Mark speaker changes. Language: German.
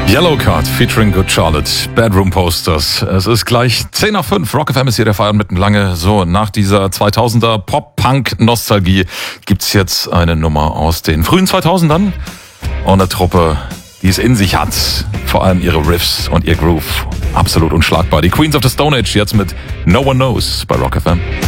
Speaker 1: Yellowcard featuring Good Charlotte, Bedroom Posters. Es ist gleich 10 nach 5. Rock FM ist hier der Feiern mitten lange. So, nach dieser 2000er Pop-Punk-Nostalgie gibt's jetzt eine Nummer aus den frühen 2000ern. Und eine Truppe, die es in sich hat. Vor allem ihre Riffs und ihr Groove. Absolut unschlagbar. Die Queens of the Stone Age jetzt mit No One Knows bei Rock FM.